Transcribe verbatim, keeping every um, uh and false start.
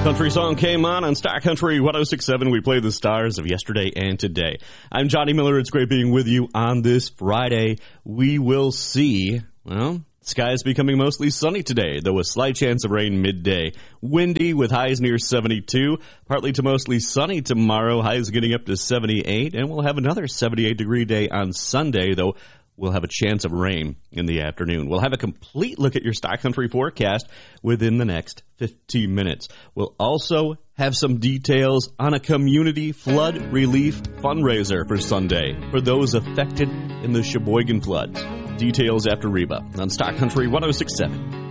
Country song came on on Star Country one oh six point seven. We play the stars of yesterday and today. I'm Johnny Miller. It's great being with you on this Friday. We will see, well, skies becoming mostly sunny today, though a slight chance of rain midday. Windy with highs near seventy-two. Partly to mostly sunny tomorrow. Highs getting up to seventy-eight. And we'll have another seventy-eight degree day on Sunday, though we'll have a chance of rain in the afternoon. We'll have a complete look at your Stock Country forecast within the next fifteen minutes. We'll also have some details on a community flood relief fundraiser for Sunday for those affected in the Sheboygan floods. Details after Reba on Stock Country one oh six point seven.